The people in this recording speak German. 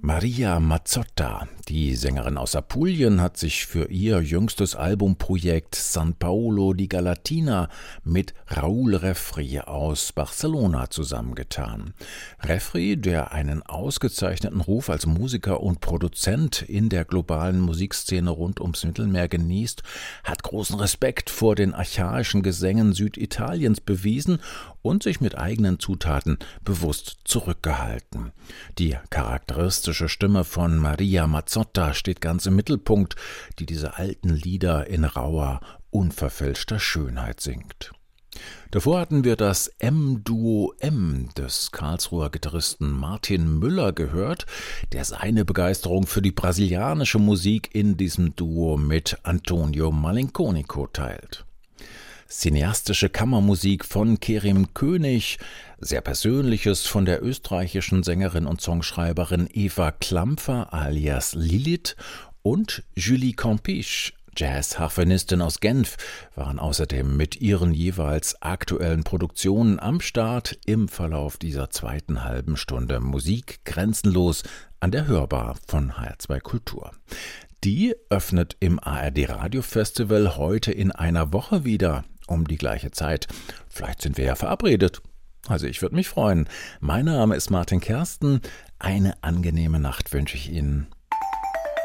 Maria Mazzotta, die Sängerin aus Apulien, hat sich für ihr jüngstes Albumprojekt San Paolo di Galatina mit Raúl Refri aus Barcelona zusammengetan. Refri, der einen ausgezeichneten Ruf als Musiker und Produzent in der globalen Musikszene rund ums Mittelmeer genießt, hat großen Respekt vor den archaischen Gesängen Süditaliens bewiesen und sich mit eigenen Zutaten bewusst zurückgehalten. Die charakteristische Stimme von Maria Mazzotta steht ganz im Mittelpunkt, die diese alten Lieder in rauer, unverfälschter Schönheit singt. Davor hatten wir das M-Duo M des Karlsruher Gitarristen Martin Müller gehört, der seine Begeisterung für die brasilianische Musik in diesem Duo mit Antonio Malinconico teilt. Cineastische Kammermusik von Kerim König, sehr Persönliches von der österreichischen Sängerin und Songschreiberin Eva Klampfer alias Lilith und Julie Campiche, Jazz-Harfenistin aus Genf, waren außerdem mit ihren jeweils aktuellen Produktionen am Start im Verlauf dieser zweiten halben Stunde Musik grenzenlos an der Hörbar von HR2 Kultur. Die öffnet im ARD Radio Festival heute in einer Woche wieder um die gleiche Zeit. Vielleicht sind wir ja verabredet. Also ich würde mich freuen. Mein Name ist Martin Kersten. Eine angenehme Nacht wünsche ich Ihnen.